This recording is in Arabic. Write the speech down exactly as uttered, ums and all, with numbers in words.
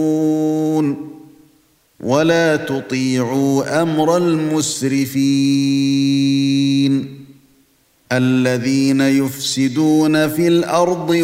ولا تطيعوا أمر المسرفين الذين يفسدون في الأرض